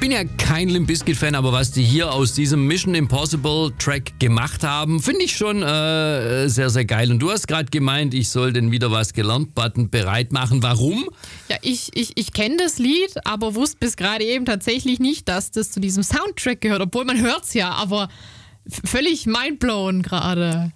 bin ja kein Limp Bizkit-Fan, aber was die hier aus diesem Mission Impossible Track gemacht haben, finde ich schon sehr, sehr geil. Und du hast gerade gemeint, ich soll den Wieder was gelernt-Button bereit machen. Warum? Ja, ich kenne das Lied, aber wusste bis gerade eben tatsächlich nicht, dass das zu diesem Soundtrack gehört. Obwohl man hört es ja, aber völlig mindblown gerade.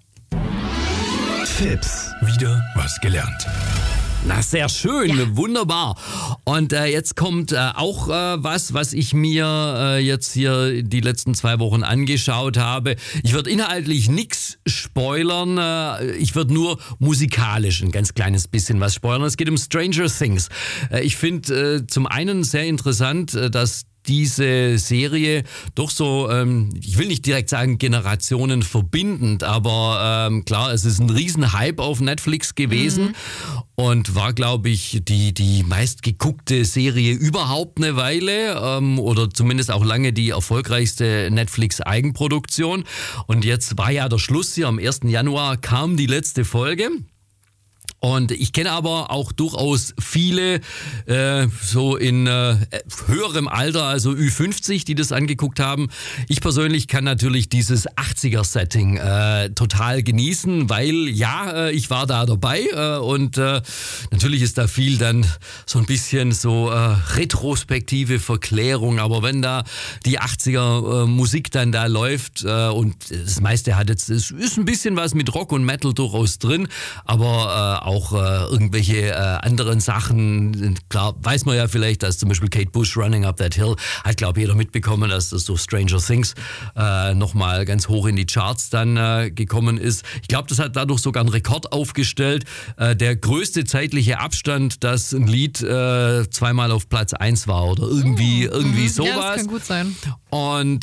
Fips. Wieder was gelernt. Na, sehr schön, ja. Wunderbar. Und jetzt kommt auch was ich mir jetzt hier die letzten 2 Wochen angeschaut habe. Ich würde inhaltlich nichts spoilern, ich würde nur musikalisch ein ganz kleines bisschen was spoilern. Es geht um Stranger Things. Ich finde zum einen sehr interessant, dass diese Serie doch so, ich will nicht direkt sagen Generationen verbindend, aber klar, es ist ein Riesenhype auf Netflix gewesen und war, glaube ich, die meistgeguckte Serie überhaupt eine Weile oder zumindest auch lange die erfolgreichste Netflix-Eigenproduktion. Und jetzt war ja der Schluss hier, am 1. Januar kam die letzte Folge. Und ich kenne aber auch durchaus viele so in höherem Alter, also Ü50, die das angeguckt haben. Ich persönlich kann natürlich dieses 80er-Setting total genießen, weil ich war da dabei und natürlich ist da viel dann so ein bisschen so retrospektive Verklärung. Aber wenn da die 80er Musik dann da läuft und das meiste hat jetzt, es ist ein bisschen was mit Rock und Metal durchaus drin, aber auch irgendwelche anderen Sachen. Klar, weiß man ja vielleicht, dass zum Beispiel Kate Bush Running Up That Hill, hat glaube ich jeder mitbekommen, dass das so Stranger Things nochmal ganz hoch in die Charts dann gekommen ist. Ich glaube, das hat dadurch sogar einen Rekord aufgestellt. Der größte zeitliche Abstand, dass ein Lied zweimal auf Platz 1 war oder irgendwie sowas. Ja, das kann gut sein. Und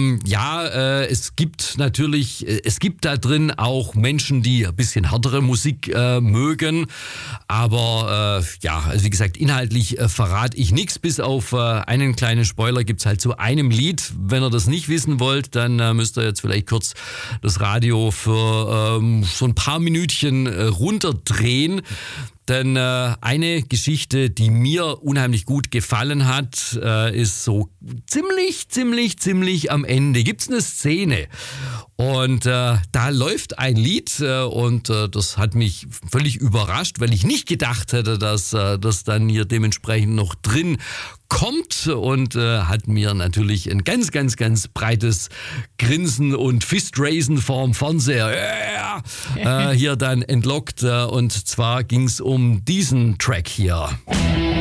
es gibt da drin auch Menschen, die ein bisschen härtere Musik mögen. Aber also wie gesagt, inhaltlich verrate ich nichts, bis auf einen kleinen Spoiler gibt's halt zu einem Lied. Wenn ihr das nicht wissen wollt, dann müsst ihr jetzt vielleicht kurz das Radio für so ein paar Minütchen runterdrehen. Denn eine Geschichte, die mir unheimlich gut gefallen hat, ist so ziemlich am Ende. Gibt's eine Szene und da läuft ein Lied und das hat mich völlig überrascht, weil ich nicht gedacht hätte, dass das dann hier dementsprechend noch drin kommt und hat mir natürlich ein ganz breites Grinsen und Fistraisen vorm Fernseher hier dann entlockt und zwar ging's um diesen Track hier.